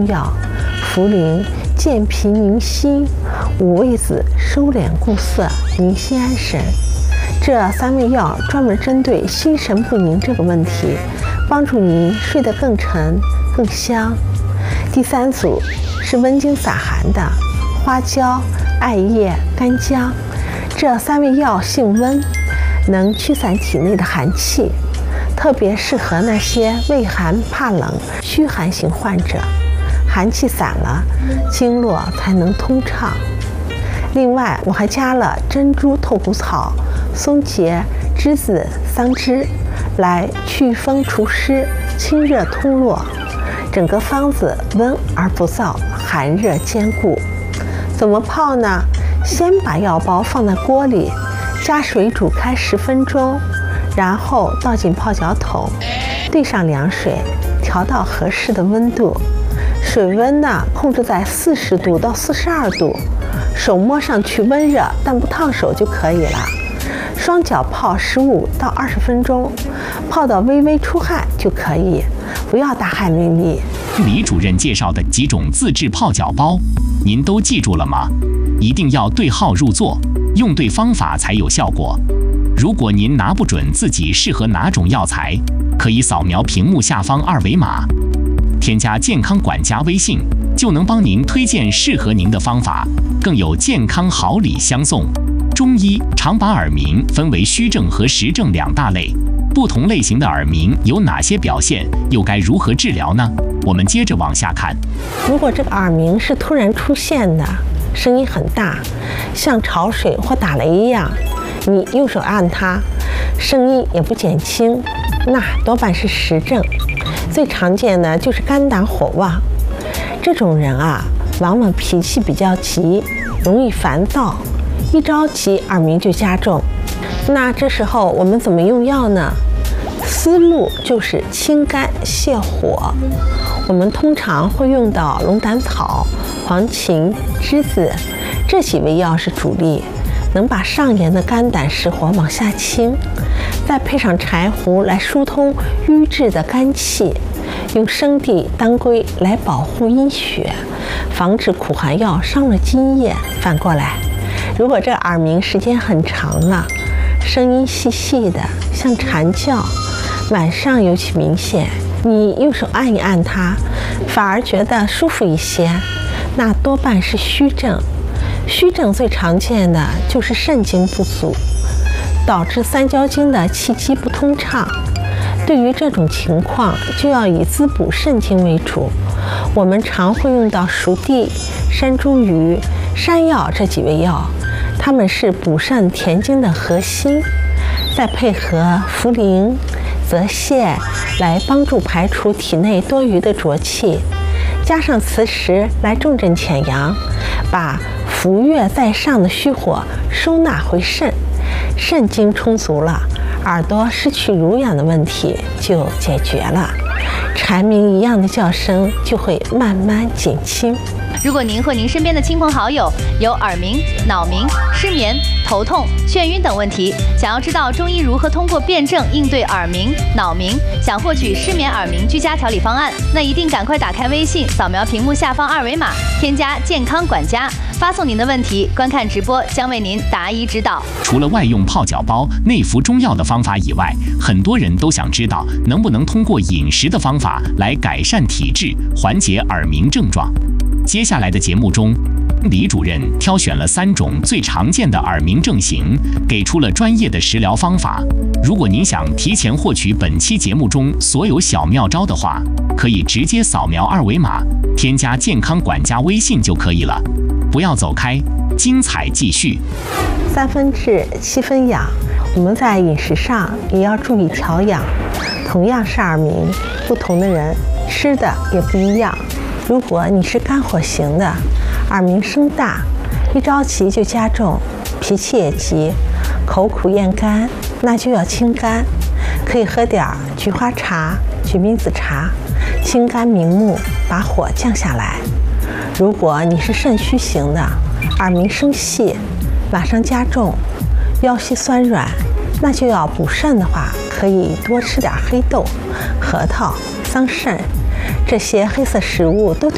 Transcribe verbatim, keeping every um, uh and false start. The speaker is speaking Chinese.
用药：茯苓健脾宁心，五味子收敛固涩，宁心安神。这三味药专门针对心神不宁这个问题，帮助您睡得更沉更香。第三组是温经散寒的花椒、艾叶、干姜，这三味药性温，能驱散体内的寒气，特别适合那些畏寒怕冷、虚寒型患者。寒气散了，经络才能通畅。另外，我还加了珍珠、透骨草、松节、栀子、桑枝，来祛风除湿、清热通络。整个方子温而不燥，寒热兼顾。怎么泡呢？先把药包放在锅里，加水煮开十分钟，然后倒进泡脚桶，兑上凉水，调到合适的温度。水温呢，控制在四十度到四十二度，手摸上去温热但不烫手就可以了。双脚泡十五到二十分钟，泡到微微出汗就可以，不要大汗淋漓。 李主任介绍的几种自制泡脚包，您都记住了吗？一定要对号入座，用对方法才有效果。如果您拿不准自己适合哪种药材，可以扫描屏幕下方二维码，添加健康管家微信，就能帮您推荐适合您的方法，更有健康好礼相送。中医常把耳鸣分为虚症和实症两大类，不同类型的耳鸣有哪些表现，又该如何治疗呢？我们接着往下看。 如果这个耳鸣是突然出现的，声音很大，像潮水或打雷一样，你右手按它，声音也不减轻，那多半是实症。最常见的就是肝胆火旺，这种人啊，往往脾气比较急，容易烦躁，一着急耳鸣就加重。那这时候我们怎么用药呢？思路就是清肝泻火。我们通常会用到龙胆草、黄芩、栀子这几味药是主力，能把上炎的肝胆实火往下清，再配上柴胡来疏通瘀滞的肝气，用生地、当归来保护阴血，防止苦寒药伤了津液。反过来，如果这耳鸣时间很长了，声音细细的像蝉叫，晚上尤其明显，你用手按一按它，反而觉得舒服一些，那多半是虚症。虚症最常见的就是肾精不足，导致三焦经的气机不通畅。对于这种情况，就要以滋补肾精为主。我们常会用到熟地、山茱萸、山药这几味药，它们是补肾填精的核心，再配合茯苓、泽泻来帮助排除体内多余的浊气，加上磁石来重镇潜阳，把浮跃在上的虚火收纳回肾，肾精充足了，耳朵失去濡养的问题就解决了，蝉鸣一样的叫声就会慢慢减轻。 如果您或您身边的亲朋好友有耳鸣、脑鸣、失眠、头痛、眩晕等问题，想要知道中医如何通过辩证应对耳鸣、脑鸣，想获取失眠耳鸣居家调理方案，那一定赶快打开微信，扫描屏幕下方二维码，添加健康管家，发送您的问题，观看直播将为您答疑指导。 除了外用泡脚包、内服中药的方法以外，很多人都想知道能不能通过饮食的方法来改善体质，缓解耳鸣症状。接下来的节目中，李主任挑选了三种最常见的耳鸣症型，给出了专业的食疗方法。如果您想提前获取本期节目中所有小妙招的话，可以直接扫描二维码，添加健康管家微信就可以了。不要走开，精彩继续。 三分治，七分养，我们在饮食上也要注意调养。同样是耳鸣，不同的人吃的也不一样。如果你是肝火型的，耳鸣声大，一着急就加重，脾气也急，口苦咽干，那就要清肝，可以喝点菊花茶、决明子茶，清肝明目，把火降下来。如果你是肾虚型的，耳鸣声细，晚上加重，腰膝酸软，那就要补肾的话，可以多吃点黑豆、核桃、桑葚，这些黑色食物都对